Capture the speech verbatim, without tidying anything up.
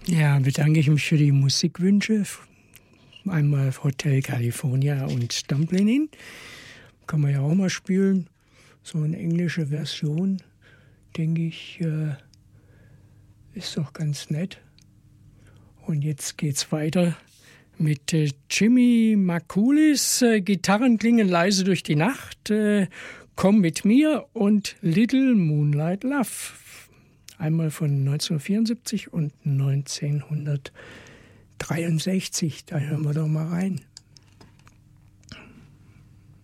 Ja, bedanke ich mich für die Musikwünsche. Einmal Hotel California und Dumpling Inn. Kann man ja auch mal spielen. So eine englische Version, denke ich, äh, ist doch ganz nett. Und jetzt geht's weiter mit äh, Jimmy Makulis. Äh, Gitarren klingen leise durch die Nacht. Äh, Komm mit mir und Little Moonlight Love. Einmal von neunzehnhundertvierundsiebzig und neunzehnhundertdreiundsechzig. Da hören wir doch mal rein.